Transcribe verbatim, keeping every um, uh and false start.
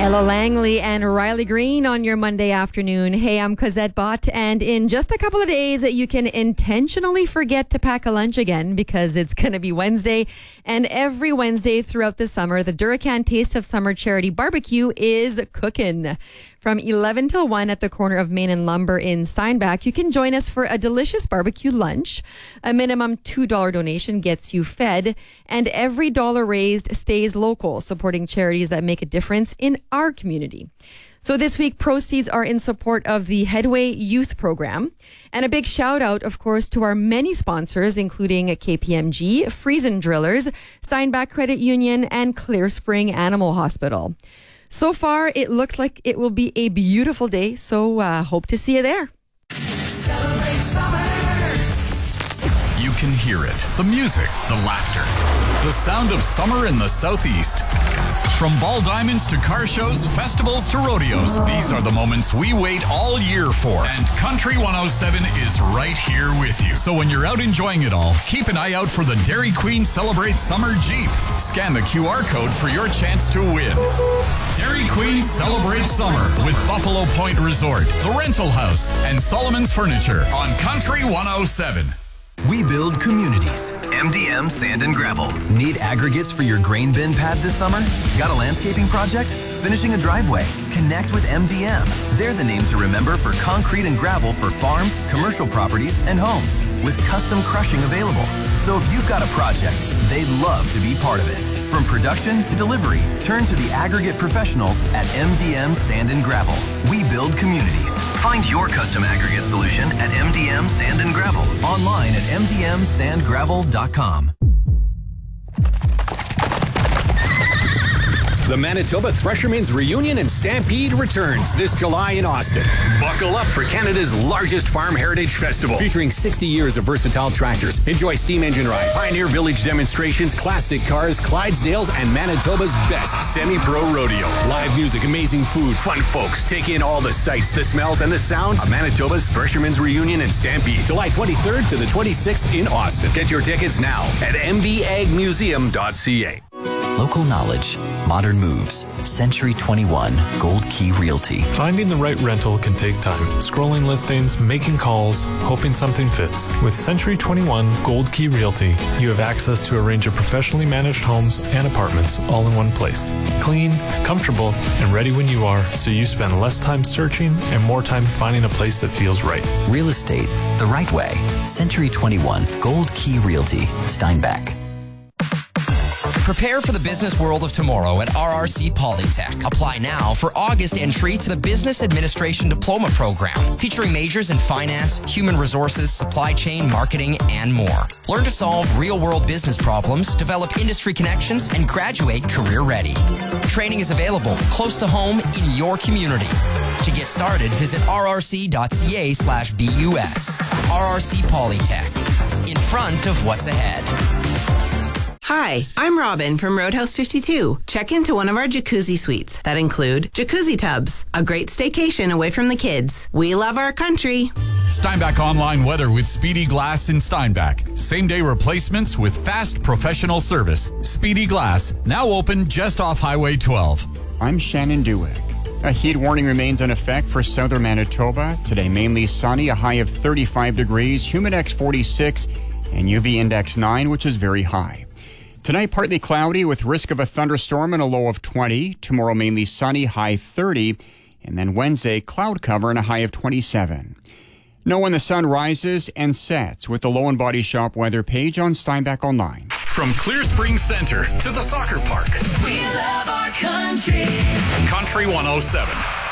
Ella Langley and Riley Green on your Monday afternoon. Hey, I'm Cosette Bott, and in just a couple of days, you can intentionally forget to pack a lunch again because it's going to be Wednesday. And every Wednesday throughout the summer, the Duracan Taste of Summer Charity Barbecue is cooking. From eleven till one at the corner of Main and Lumber in Steinbach, you can join us for a delicious barbecue lunch. A minimum two dollars donation gets you fed, and every dollar raised stays local, supporting charities that make a difference in our community. So this week, proceeds are in support of the Headway Youth Program. And a big shout out, of course, to our many sponsors, including K P M G, Friesen Drillers, Steinbach Credit Union, and Clear Spring Animal Hospital. So far, it looks like it will be a beautiful day, so uh, hope to see you there. Celebrate summer. You can hear it. The music, the laughter, the sound of summer in the Southeast. From ball diamonds to car shows, festivals to rodeos, these are the moments we wait all year for. And Country one oh seven is right here with you. So when you're out enjoying it all, keep an eye out for the Dairy Queen Celebrate Summer Jeep. Scan the Q R code for your chance to win. Dairy Queen Celebrate Summer with Buffalo Point Resort, The Rental House, and Solomon's Furniture on Country one oh seven. We build communities. M D M Sand and Gravel. Need aggregates for your grain bin pad this summer? Got a landscaping project? Finishing a driveway? Connect with M D M. They're the name to remember for concrete and gravel for farms, commercial properties, and homes, with custom crushing available. So if you've got a project, they'd love to be part of it. From production to delivery, turn to the aggregate professionals at M D M Sand and Gravel. We build communities. Find your custom aggregate solution at M D M Sand and Gravel. Online at m d m sand gravel dot com. The Manitoba Threshermen's Reunion and Stampede returns this July in Austin. Buckle up for Canada's largest farm heritage festival, featuring sixty years of versatile tractors. Enjoy steam engine rides, Pioneer Village demonstrations, classic cars, Clydesdales, and Manitoba's best semi-pro rodeo. Live music, amazing food, fun folks. Take in all the sights, the smells, and the sounds of Manitoba's Threshermen's Reunion and Stampede, July twenty-third to the twenty-sixth in Austin. Get your tickets now at m b ag museum dot c a. Local knowledge, modern moves, Century twenty-one Gold Key Realty. Finding the right rental can take time. Scrolling listings, making calls, hoping something fits. With Century twenty-one Gold Key Realty, you have access to a range of professionally managed homes and apartments all in one place. Clean, comfortable, and ready when you are, so you spend less time searching and more time finding a place that feels right. Real estate, the right way. Century twenty-one Gold Key Realty, Steinbach. Prepare for the business world of tomorrow at R R C Polytech. Apply now for August entry to the Business Administration Diploma Program, featuring majors in finance, human resources, supply chain, marketing, and more. Learn to solve real-world business problems, develop industry connections, and graduate career-ready. Training is available close to home in your community. To get started, visit rrc.ca slash BUS. R R C Polytech, in front of what's ahead. Hi, I'm Robin from Roadhouse fifty-two. Check into one of our jacuzzi suites that include jacuzzi tubs, a great staycation away from the kids. We love our country. Steinbach Online Weather with Speedy Glass in Steinbach. Same-day replacements with fast professional service. Speedy Glass, now open just off Highway twelve. I'm Shannon Dewick. A heat warning remains in effect for southern Manitoba. Today, mainly sunny, a high of thirty-five degrees, Humidex forty-six, and U V index nine, which is very high. Tonight, partly cloudy with risk of a thunderstorm and a low of twenty. Tomorrow, mainly sunny, high thirty. And then Wednesday, cloud cover and a high of twenty-seven. Know when the sun rises and sets with the Low and Body Shop weather page on Steinbach Online. From Clear Spring Center to the soccer park. We love our country. Country one oh seven.